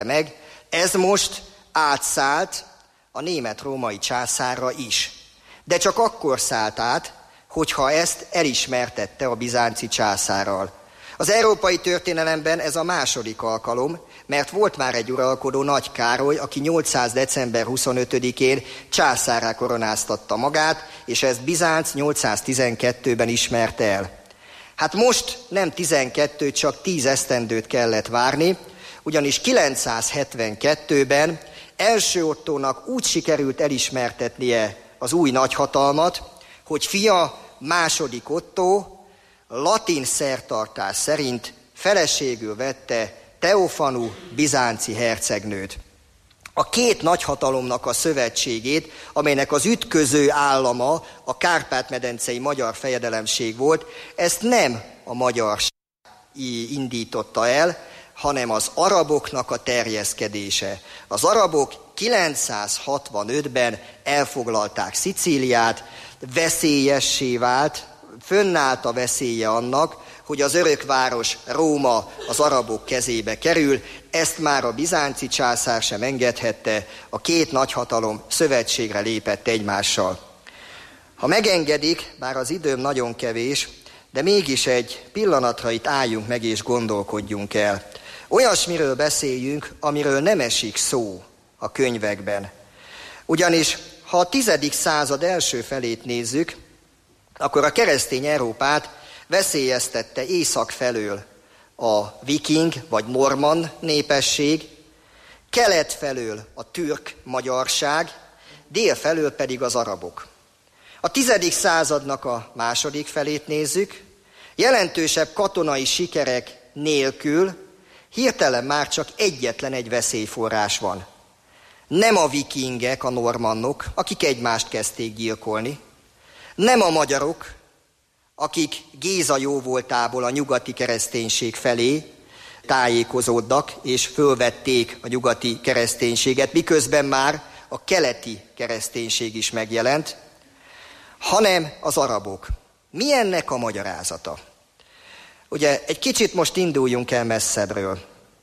meg, ez most átszállt a német-római császárra is. De csak akkor szállt át, hogyha ezt elismertette a bizánci császárral. Az európai történelemben ez a második alkalom, mert volt már egy uralkodó, Nagy Károly, aki 800. december 25-én császárrá koronáztatta magát, és ezt Bizánc 812-ben ismerte el. Hát most nem 12, csak 10 esztendőt kellett várni, ugyanis 972-ben első Ottónak úgy sikerült elismertetnie az új nagyhatalmat, hogy fia második Ottó latin szertartás szerint feleségül vette Teofanu bizánci hercegnőt. A két nagyhatalomnak a szövetségét, amelynek az ütköző állama a Kárpát-medencei magyar fejedelemség volt, ezt nem a magyarság indította el, hanem az araboknak a terjeszkedése. Az arabok 965-ben elfoglalták Szicíliát, veszélyessé vált, fönnállt a veszélye annak, hogy az örökváros Róma az arabok kezébe kerül, ezt már a bizánci császár sem engedhette, a két nagyhatalom szövetségre lépett egymással. Ha megengedik, bár az időm nagyon kevés, de mégis egy pillanatra itt álljunk meg és gondolkodjunk el. Olyasmiről beszéljünk, amiről nem esik szó a könyvekben. Ugyanis, ha a 10. század első felét nézzük, akkor a keresztény Európát veszélyeztette észak felől a viking vagy normann népesség, kelet felől a türk magyarság, dél felől pedig az arabok. A 10. századnak a második felét nézzük, jelentősebb katonai sikerek nélkül hirtelen már csak egyetlen egy veszélyforrás van. Nem a vikingek, a normannok, akik egymást kezdték gyilkolni, nem a magyarok, akik Géza jóvoltából a nyugati kereszténység felé tájékozódnak, és fölvették a nyugati kereszténységet, miközben már a keleti kereszténység is megjelent, hanem az arabok. Mi ennek a magyarázata? Ugye egy kicsit most induljunk el messzebbről.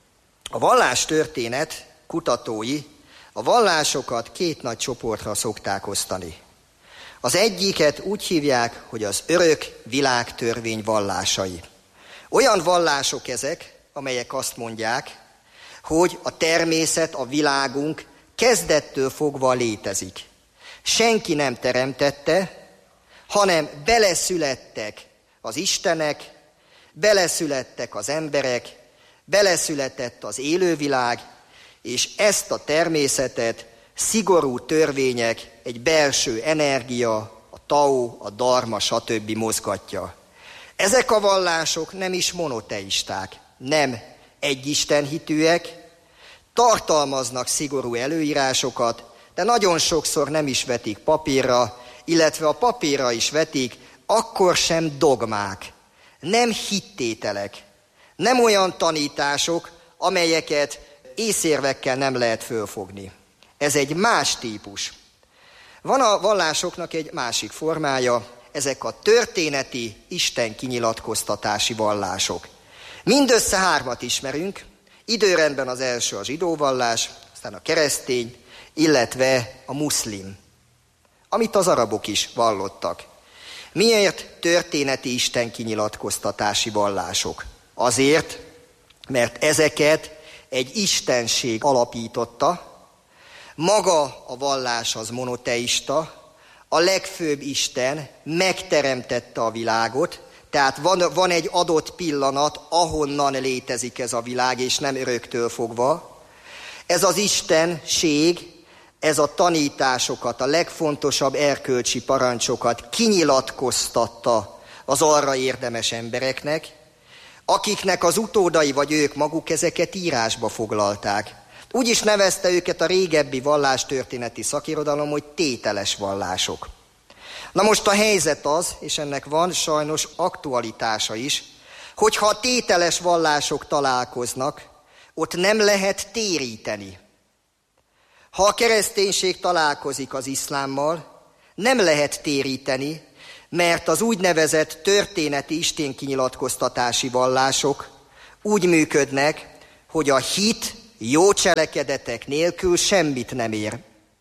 A vallástörténet kutatói a vallásokat két nagy csoportra szokták osztani. Az egyiket úgy hívják, hogy az örök világtörvény vallásai. Olyan vallások ezek, amelyek azt mondják, hogy a természet, a világunk kezdettől fogva létezik. Senki nem teremtette, hanem beleszülettek az istenek, beleszülettek az emberek, beleszületett az élővilág, és ezt a természetet szigorú törvények, egy belső energia, a tao, a dharma, stb. Mozgatja. Ezek a vallások nem is monoteisták, nem egyistenhitűek, tartalmaznak szigorú előírásokat, de nagyon sokszor nem is vetik papírra, illetve a papírra is vetik, akkor sem dogmák, nem hittételek, nem olyan tanítások, amelyeket észérvekkel nem lehet fölfogni. Ez egy más típus. Van a vallásoknak egy másik formája, ezek a történeti Isten kinyilatkoztatási vallások. Mindössze 3 ismerünk, időrendben az első a zsidó vallás, aztán a keresztény, illetve a muszlim, amit az arabok is vallottak. Miért történeti Isten kinyilatkoztatási vallások? Azért, mert ezeket egy istenség alapította, maga a vallás az monoteista, a legfőbb Isten megteremtette a világot, tehát van egy adott pillanat, ahonnan létezik ez a világ, és nem öröktől fogva. Ez az istenség, ez a tanításokat, a legfontosabb erkölcsi parancsokat kinyilatkoztatta az arra érdemes embereknek, akiknek az utódai vagy ők maguk ezeket írásba foglalták. Úgy is nevezte őket a régebbi vallástörténeti szakirodalom, hogy tételes vallások. Na most a helyzet az, és ennek van sajnos aktualitása is, hogyha a tételes vallások találkoznak, ott nem lehet téríteni. Ha a kereszténység találkozik az iszlámmal, nem lehet téríteni, mert az úgynevezett történeti istenkinyilatkoztatási vallások úgy működnek, hogy a hit jó cselekedetek nélkül semmit nem ér.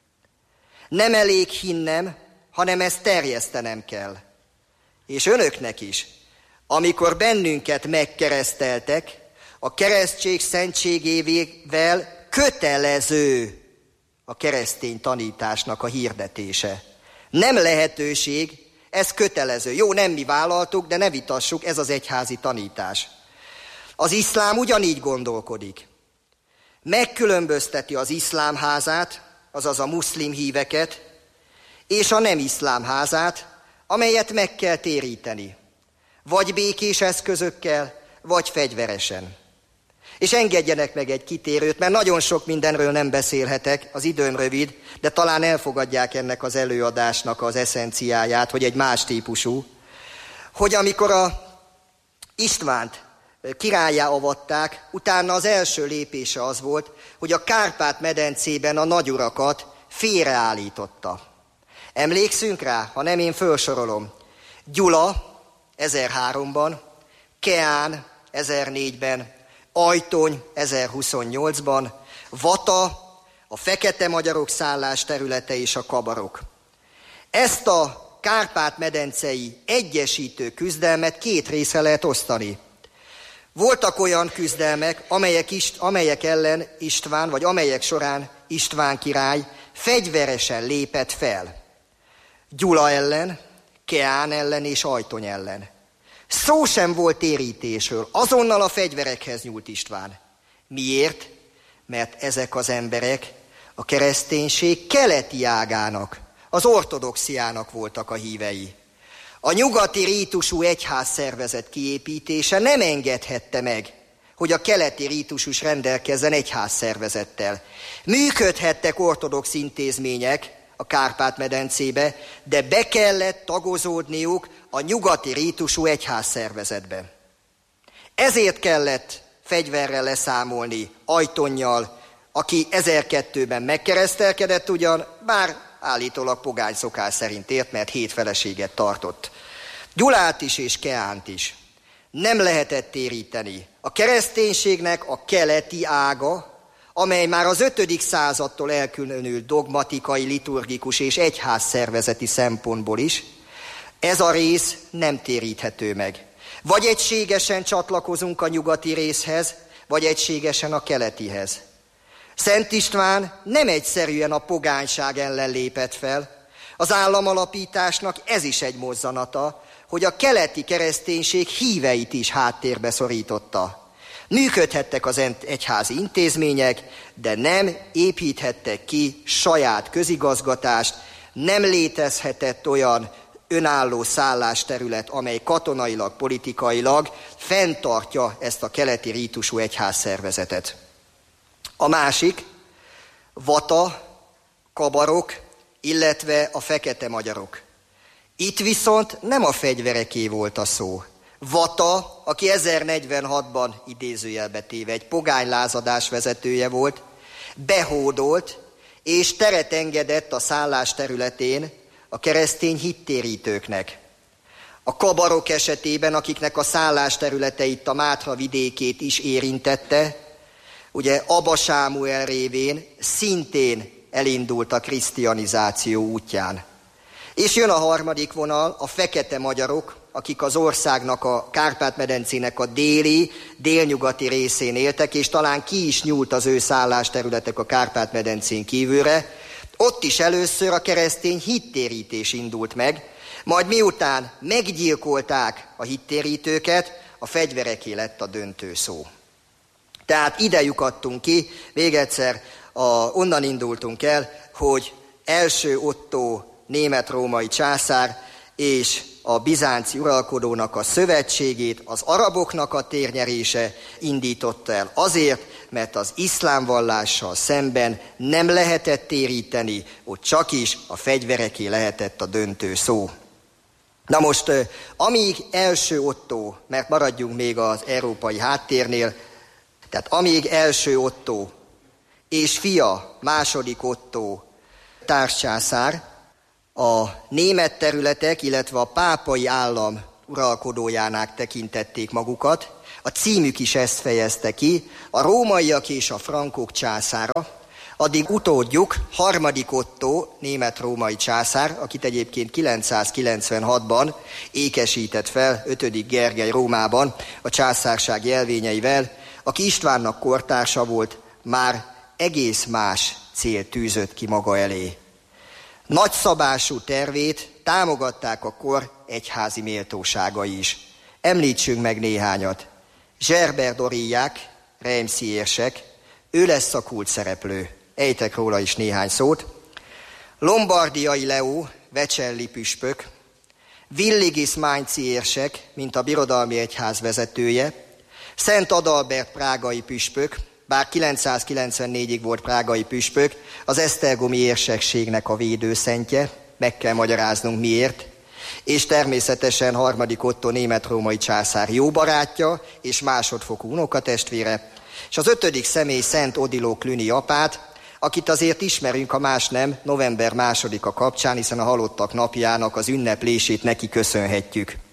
Nem elég hinnem, hanem ezt terjesztenem kell. És önöknek is, amikor bennünket megkereszteltek, a keresztség szentségével kötelező a keresztény tanításnak a hirdetése. Nem lehetőség, ez kötelező. Jó, nem mi vállaltuk, de ne vitassuk, ez az egyházi tanítás. Az iszlám ugyanígy gondolkodik. Megkülönbözteti az iszlám házát, azaz a muszlim híveket, és a nem iszlám házát, amelyet meg kell téríteni. Vagy békés eszközökkel, vagy fegyveresen. És engedjenek meg egy kitérőt, mert nagyon sok mindenről nem beszélhetek, az időm rövid, de talán elfogadják ennek az előadásnak az eszenciáját, hogy egy más típusú, hogy amikor a Istvánt királlyá avatták, utána az első lépése az volt, hogy a Kárpát-medencében a nagyurakat félreállította. Emlékszünk rá? Ha nem, én felsorolom. Gyula 1003-ban, Keán 1004-ben, Ajtony 1028-ban, Vata, a fekete magyarok szállás területe és a kabarok. Ezt a Kárpát-medencei egyesítő küzdelmet két részre lehet osztani. Voltak olyan küzdelmek, amelyek ellen István, vagy amelyek során István király fegyveresen lépett fel. Gyula ellen, Keán ellen és Ajtony ellen. Szó sem volt térítésről, azonnal a fegyverekhez nyúlt István. Miért? Mert ezek az emberek a kereszténység keleti ágának, az ortodoxiának voltak a hívei. A nyugati rítusú egyházszervezet kiépítése nem engedhette meg, hogy a keleti rítusus rendelkezzen egyházszervezettel. Működhettek ortodox intézmények a Kárpát-medencébe, de be kellett tagozódniuk a nyugati rítusú egyházszervezetbe. Ezért kellett fegyverrel leszámolni Ajtonnyal, aki 1002-ben megkeresztelkedett ugyan, bár állítólag pogány szokás szerint ért, mert 7 feleséget tartott. Gyulát is és Keánt is nem lehetett téríteni. A kereszténységnek a keleti ága, amely már az 5. századtól elkülönült dogmatikai, liturgikus és egyházszervezeti szempontból is, ez a rész nem téríthető meg. Vagy egységesen csatlakozunk a nyugati részhez, vagy egységesen a keletihez. Szent István nem egyszerűen a pogányság ellen lépett fel. Az államalapításnak ez is egy mozzanata, hogy a keleti kereszténység híveit is háttérbe szorította. Működhettek az egyházi intézmények, de nem építhettek ki saját közigazgatást, nem létezhetett olyan önálló szállásterület, amely katonailag, politikailag fenntartja ezt a keleti rítusú egyházszervezetet. A másik, Vata, kabarok, illetve a fekete magyarok. Itt viszont nem a fegyvereké volt a szó. Vata, aki 1046-ban idézőjelbe téve egy pogánylázadás vezetője volt, behódolt és teret engedett a szállás területén a keresztény hittérítőknek. A kabarok esetében, akiknek a szállás területe itt a Mátra vidékét is érintette, ugye Aba Sámuel révén szintén elindult a krisztianizáció útján. És jön a harmadik vonal, a fekete magyarok, akik az országnak, a Kárpát-medencének a délnyugati részén éltek, és talán ki is nyúlt az ő szállásterületek a Kárpát-medencén kívülre. Ott is először a keresztény hittérítés indult meg, majd miután meggyilkolták a hittérítőket, a fegyvereké lett a döntő szó. Tehát ide lyukadtunk ki, még egyszer onnan indultunk el, hogy első Ottó német-római császár és a bizánci uralkodónak a szövetségét az araboknak a térnyerése indította el azért, mert az iszlám vallással szemben nem lehetett téríteni, ott csak is a fegyvereké lehetett a döntő szó. Na most, amíg első Ottó, mert maradjunk még az európai háttérnél, tehát amíg első Ottó és fia második Ottó társcsászár a német területek, illetve a pápai állam uralkodójának tekintették magukat, A címük is ezt fejezte ki, a rómaiak és a frankok császára, addig utódjuk, harmadik Ottó, német-római császár, akit egyébként 996-ban ékesített fel 5. Gergely Rómában a császárság jelvényeivel, aki Istvánnak kortársa volt, már egész más cél tűzött ki maga elé. Nagyszabású tervét támogatták a kor egyházi méltóságai is. Említsünk meg néhányat. Zserber Doríják, Reimszi érsek, ő lesz a kulcsszereplő. Ejtek róla is néhány szót. Lombardiai Leó, Vecelli püspök, Villigis Mainzi érsek, mint a birodalmi egyház vezetője, Szent Adalbert prágai püspök, bár 994-ig volt prágai püspök, az esztergomi érsekségnek a védőszentje, meg kell magyaráznunk miért, és természetesen harmadik Ottó német-római császár jó barátja és másodfokú unokatestvére, és az 5. személy Szent Odiló Cluny apát, akit azért ismerünk, ha más nem, november 2-a kapcsán, hiszen a halottak napjának az ünneplését neki köszönhetjük.